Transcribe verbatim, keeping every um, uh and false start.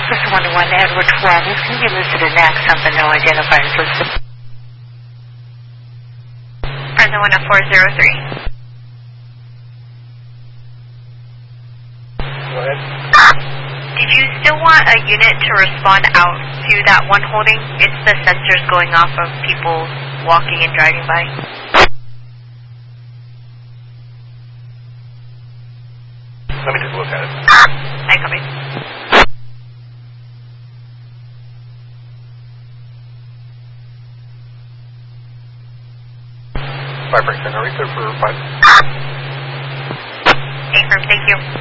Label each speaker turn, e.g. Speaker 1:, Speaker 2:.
Speaker 1: Person one one Edward one is going to be listed as next on the no identifier system.
Speaker 2: Present one four zero three.
Speaker 3: Go ahead.
Speaker 2: Did you still want a unit to respond out to that one holding? It's the sensors going off of people walking and driving by.
Speaker 3: Let me take a look at it.
Speaker 2: I copy.
Speaker 3: Five break center, right there for five.
Speaker 2: Affirm, thank you.